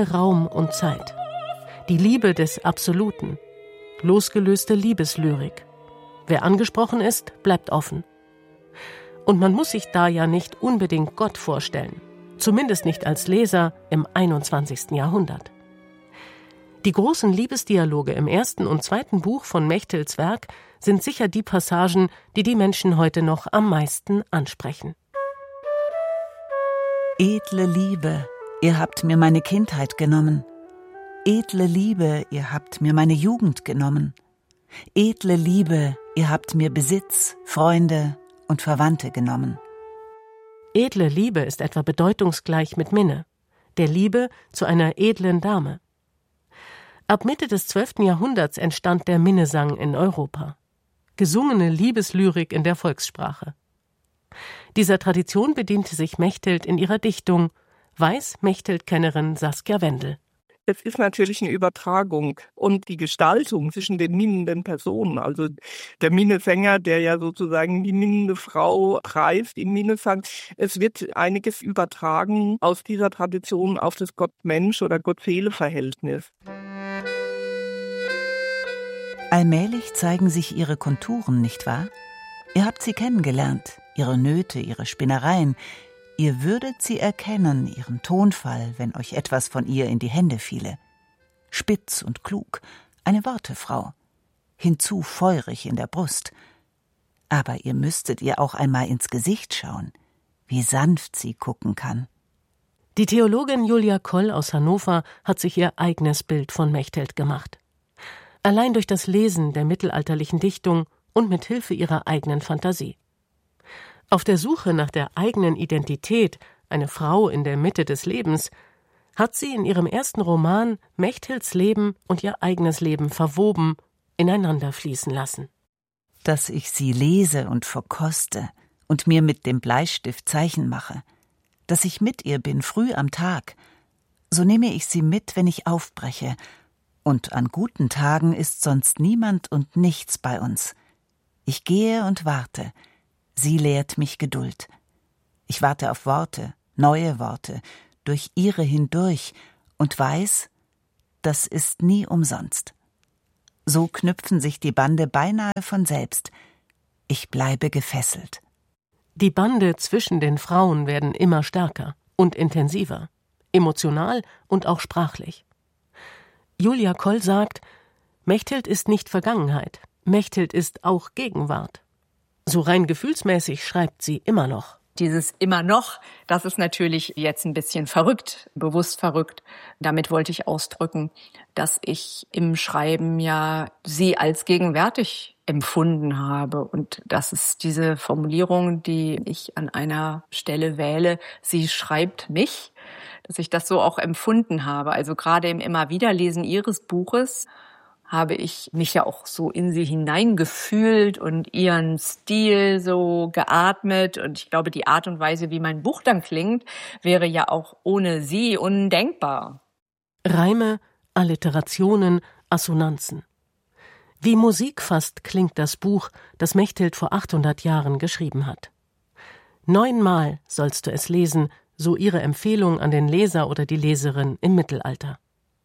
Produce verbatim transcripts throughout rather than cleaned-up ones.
ohne Raum und Zeit. Die Liebe des Absoluten. Losgelöste Liebeslyrik. Wer angesprochen ist, bleibt offen. Und man muss sich da ja nicht unbedingt Gott vorstellen. Zumindest nicht als Leser im einundzwanzigsten Jahrhundert. Die großen Liebesdialoge im ersten und zweiten Buch von Mechtelds Werk sind sicher die Passagen, die die Menschen heute noch am meisten ansprechen. Edle Liebe, ihr habt mir meine Kindheit genommen. Edle Liebe, ihr habt mir meine Jugend genommen. Edle Liebe, ihr habt mir Besitz, Freunde und Verwandte genommen. Edle Liebe ist etwa bedeutungsgleich mit Minne, der Liebe zu einer edlen Dame. Ab Mitte des zwölften Jahrhunderts entstand der Minnesang in Europa. Gesungene Liebeslyrik in der Volkssprache. Dieser Tradition bediente sich Mechthild in ihrer Dichtung, weiß Mechthild-Kennerin Saskia Wendel. Es ist natürlich eine Übertragung und die Gestaltung zwischen den minnenden Personen. Also der Minnesänger, der ja sozusagen die minnende Frau preist im Minnesang. Es wird einiges übertragen aus dieser Tradition auf das Gott-Mensch- oder Gott-Seele-Verhältnis. Allmählich zeigen sich ihre Konturen, nicht wahr? Ihr habt sie kennengelernt, ihre Nöte, ihre Spinnereien. Ihr würdet sie erkennen, ihren Tonfall, wenn euch etwas von ihr in die Hände fiele. Spitz und klug, eine Wortefrau, hinzu feurig in der Brust. Aber ihr müsstet ihr auch einmal ins Gesicht schauen, wie sanft sie gucken kann. Die Theologin Julia Koll aus Hannover hat sich ihr eigenes Bild von Mechthild gemacht. Allein durch das Lesen der mittelalterlichen Dichtung und mit Hilfe ihrer eigenen Fantasie. Auf der Suche nach der eigenen Identität, eine Frau in der Mitte des Lebens, hat sie in ihrem ersten Roman Mechthilds Leben und ihr eigenes Leben verwoben, ineinander fließen lassen. Dass ich sie lese und verkoste und mir mit dem Bleistift Zeichen mache, dass ich mit ihr bin früh am Tag, so nehme ich sie mit, wenn ich aufbreche, und an guten Tagen ist sonst niemand und nichts bei uns. Ich gehe und warte, sie lehrt mich Geduld. Ich warte auf Worte, neue Worte, durch ihre hindurch und weiß, das ist nie umsonst. So knüpfen sich die Bande beinahe von selbst. Ich bleibe gefesselt. Die Bande zwischen den Frauen werden immer stärker und intensiver, emotional und auch sprachlich. Julia Koll sagt, Mechthild ist nicht Vergangenheit, Mechthild ist auch Gegenwart. So rein gefühlsmäßig schreibt sie immer noch. Dieses immer noch, das ist natürlich jetzt ein bisschen verrückt, bewusst verrückt. Damit wollte ich ausdrücken, dass ich im Schreiben ja sie als gegenwärtig empfunden habe. Und das ist diese Formulierung, die ich an einer Stelle wähle, sie schreibt mich, dass ich das so auch empfunden habe. Also gerade im Immer-Wieder-Lesen Ihres Buches habe ich mich ja auch so in sie hineingefühlt und ihren Stil so geatmet. Und ich glaube, die Art und Weise, wie mein Buch dann klingt, wäre ja auch ohne sie undenkbar. Reime, Alliterationen, Assonanzen. Wie Musik fast klingt das Buch, das Mechthild vor achthundert Jahren geschrieben hat. Neunmal sollst du es lesen, so ihre Empfehlung an den Leser oder die Leserin im Mittelalter.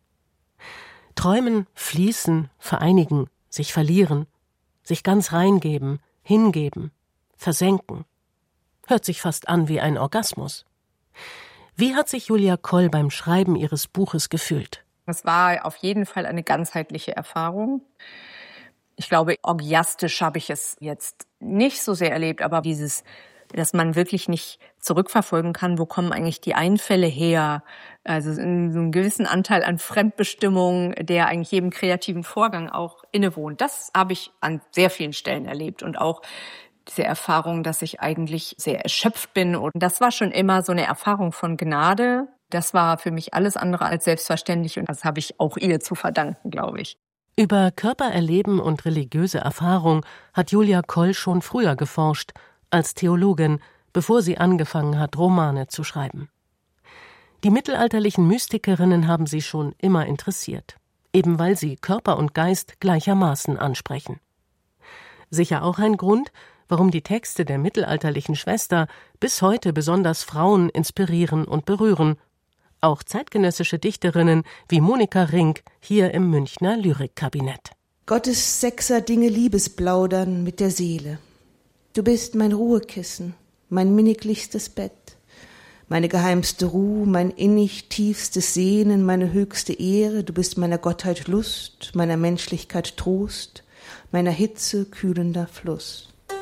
Träumen, fließen, vereinigen, sich verlieren, sich ganz reingeben, hingeben, versenken. Hört sich fast an wie ein Orgasmus. Wie hat sich Julia Koll beim Schreiben ihres Buches gefühlt? Es war auf jeden Fall eine ganzheitliche Erfahrung. Ich glaube, orgiastisch habe ich es jetzt nicht so sehr erlebt, aber dieses, dass man wirklich nicht zurückverfolgen kann, wo kommen eigentlich die Einfälle her. Also so einen gewissen Anteil an Fremdbestimmung, der eigentlich jedem kreativen Vorgang auch innewohnt. Das habe ich an sehr vielen Stellen erlebt und auch diese Erfahrung, dass ich eigentlich sehr erschöpft bin. Und das war schon immer so eine Erfahrung von Gnade. Das war für mich alles andere als selbstverständlich und das habe ich auch ihr zu verdanken, glaube ich. Über Körpererleben und religiöse Erfahrung hat Julia Koll schon früher geforscht, als Theologin, bevor sie angefangen hat, Romane zu schreiben. Die mittelalterlichen Mystikerinnen haben sie schon immer interessiert, eben weil sie Körper und Geist gleichermaßen ansprechen. Sicher auch ein Grund, warum die Texte der mittelalterlichen Schwester bis heute besonders Frauen inspirieren und berühren, Auch zeitgenössische Dichterinnen wie Monika Rink hier im Münchner Lyrikkabinett. Gottes sechser Dinge Liebesplaudern mit der Seele. Du bist mein Ruhekissen, mein minniglichstes Bett, meine geheimste Ruh, mein innig tiefstes Sehnen, meine höchste Ehre. Du bist meiner Gottheit Lust, meiner Menschlichkeit Trost, meiner Hitze kühlender Fluss.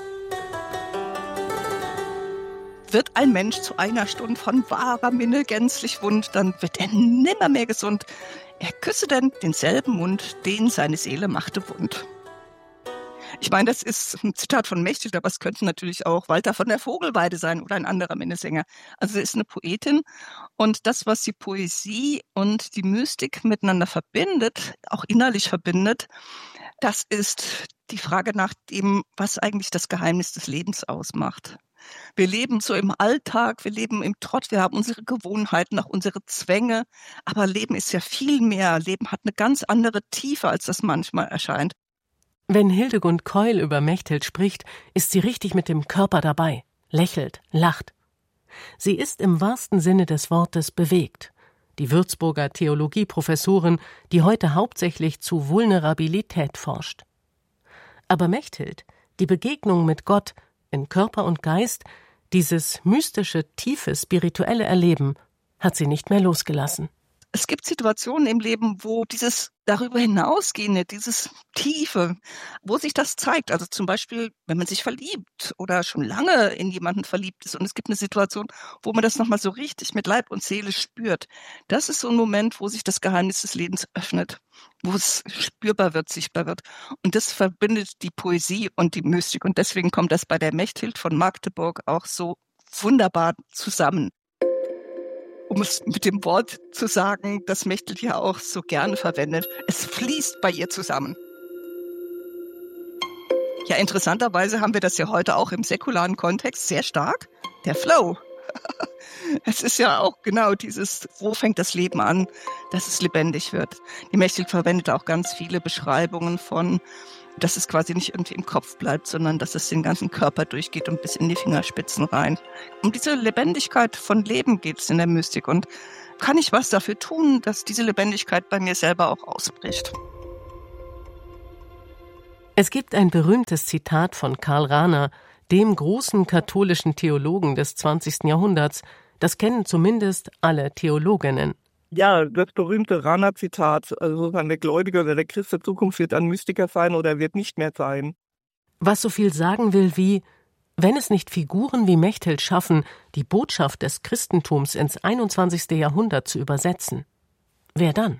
Wird ein Mensch zu einer Stunde von wahrer Minne gänzlich wund, dann wird er nimmer mehr gesund. Er küsse denn denselben Mund, den seine Seele machte wund. Ich meine, das ist ein Zitat von Mechthild, aber es könnte natürlich auch Walter von der Vogelweide sein oder ein anderer Minnesänger. Also sie ist eine Poetin und das, was die Poesie und die Mystik miteinander verbindet, auch innerlich verbindet, das ist die Frage nach dem, was eigentlich das Geheimnis des Lebens ausmacht. Wir leben so im Alltag, wir leben im Trott, wir haben unsere Gewohnheiten, auch unsere Zwänge. Aber Leben ist ja viel mehr. Leben hat eine ganz andere Tiefe, als das manchmal erscheint. Wenn Hildegund Keul über Mechthild spricht, ist sie richtig mit dem Körper dabei, lächelt, lacht. Sie ist im wahrsten Sinne des Wortes bewegt. Die Würzburger Theologieprofessorin, die heute hauptsächlich zu Vulnerabilität forscht. Aber Mechthild, die Begegnung mit Gott, in Körper und Geist, dieses mystische, tiefe, spirituelle Erleben, hat sie nicht mehr losgelassen. Es gibt Situationen im Leben, wo dieses darüber hinausgehende, dieses Tiefe, wo sich das zeigt. Also zum Beispiel, wenn man sich verliebt oder schon lange in jemanden verliebt ist und es gibt eine Situation, wo man das nochmal so richtig mit Leib und Seele spürt. Das ist so ein Moment, wo sich das Geheimnis des Lebens öffnet, wo es spürbar wird, sichtbar wird. Und das verbindet die Poesie und die Mystik. Und deswegen kommt das bei der Mechthild von Magdeburg auch so wunderbar zusammen. Um es mit dem Wort zu sagen, das Mechthild ja auch so gerne verwendet. Es fließt bei ihr zusammen. Ja, interessanterweise haben wir das ja heute auch im säkularen Kontext sehr stark. Der Flow. Es ist ja auch genau dieses, wo fängt das Leben an, dass es lebendig wird. Die Mechthild verwendet auch ganz viele Beschreibungen von, dass es quasi nicht irgendwie im Kopf bleibt, sondern dass es den ganzen Körper durchgeht und bis in die Fingerspitzen rein. Um diese Lebendigkeit von Leben geht es in der Mystik. Und kann ich was dafür tun, dass diese Lebendigkeit bei mir selber auch ausbricht? Es gibt ein berühmtes Zitat von Karl Rahner, dem großen katholischen Theologen des zwanzigsten Jahrhunderts. Das kennen zumindest alle Theologinnen. Ja, das berühmte Rahner-Zitat, also sozusagen der Gläubige oder der Christ der Zukunft wird ein Mystiker sein oder wird nicht mehr sein. Was so viel sagen will wie, wenn es nicht Figuren wie Mechthild schaffen, die Botschaft des Christentums ins einundzwanzigste Jahrhundert zu übersetzen, wer dann?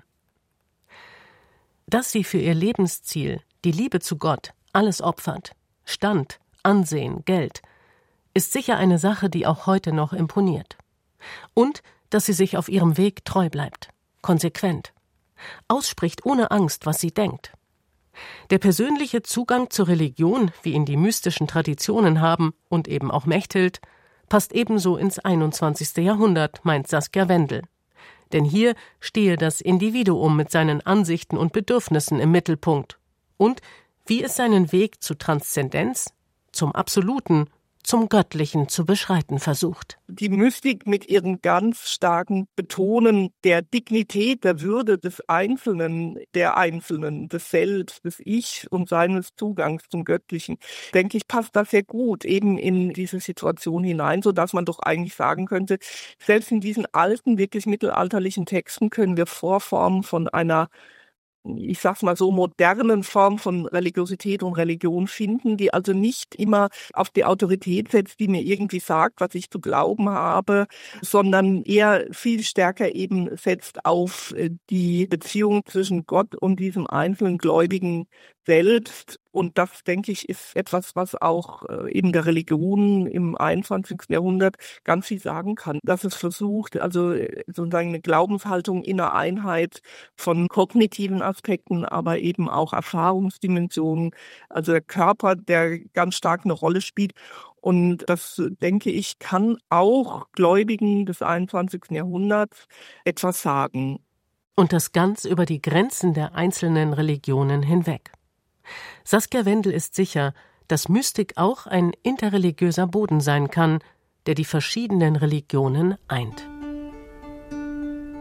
Dass sie für ihr Lebensziel, die Liebe zu Gott, alles opfert, Stand, Ansehen, Geld, ist sicher eine Sache, die auch heute noch imponiert. Und dass sie sich auf ihrem Weg treu bleibt, konsequent, ausspricht ohne Angst, was sie denkt. Der persönliche Zugang zur Religion, wie ihn die mystischen Traditionen haben und eben auch Mechthild, passt ebenso ins einundzwanzigste Jahrhundert, meint Saskia Wendel. Denn hier stehe das Individuum mit seinen Ansichten und Bedürfnissen im Mittelpunkt und wie es seinen Weg zu Transzendenz, zum Absoluten, zum Göttlichen zu beschreiten versucht. Die Mystik mit ihrem ganz starken Betonen der Dignität, der Würde des Einzelnen, der Einzelnen, des Selbst, des Ich und seines Zugangs zum Göttlichen, denke ich, passt das sehr gut eben in diese Situation hinein, sodass man doch eigentlich sagen könnte, selbst in diesen alten, wirklich mittelalterlichen Texten können wir Vorformen von einer, ich sag's mal so, modernen Form von Religiosität und Religion finden, die also nicht immer auf die Autorität setzt, die mir irgendwie sagt, was ich zu glauben habe, sondern eher viel stärker eben setzt auf die Beziehung zwischen Gott und diesem einzelnen Gläubigen selbst. Und das, denke ich, ist etwas, was auch eben der Religion im einundzwanzigsten Jahrhundert ganz viel sagen kann. Dass es versucht, also sozusagen eine Glaubenshaltung in einer Einheit von kognitiven Aspekten, aber eben auch Erfahrungsdimensionen, also der Körper, der ganz stark eine Rolle spielt. Und das, denke ich, kann auch Gläubigen des einundzwanzigsten Jahrhunderts etwas sagen. Und das ganz über die Grenzen der einzelnen Religionen hinweg. Saskia Wendel ist sicher, dass Mystik auch ein interreligiöser Boden sein kann, der die verschiedenen Religionen eint.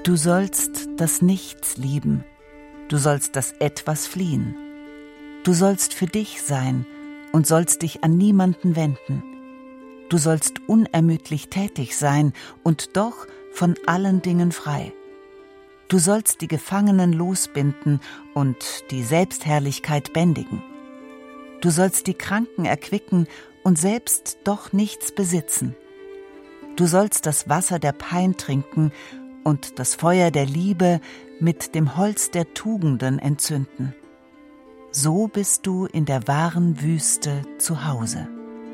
Du sollst das Nichts lieben, du sollst das Etwas fliehen. Du sollst für dich sein und sollst dich an niemanden wenden. Du sollst unermüdlich tätig sein und doch von allen Dingen frei. Du sollst die Gefangenen losbinden und die Selbstherrlichkeit bändigen. Du sollst die Kranken erquicken und selbst doch nichts besitzen. Du sollst das Wasser der Pein trinken und das Feuer der Liebe mit dem Holz der Tugenden entzünden. So bist du in der wahren Wüste zu Hause.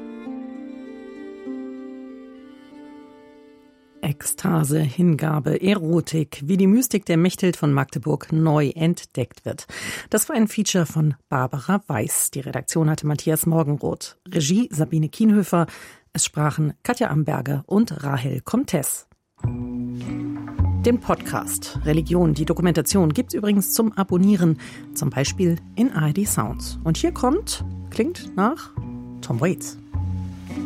Ekstase, Hingabe, Erotik, wie die Mystik der Mechthild von Magdeburg neu entdeckt wird. Das war ein Feature von Barbara Weiß. Die Redaktion hatte Matthias Morgenroth. Regie Sabine Kienhöfer. Es sprachen Katja Amberger und Rahel Comtes. Den Podcast Religion, die Dokumentation gibt's übrigens zum Abonnieren, zum Beispiel in A R D Sounds. Und hier kommt, klingt nach Tom Waits.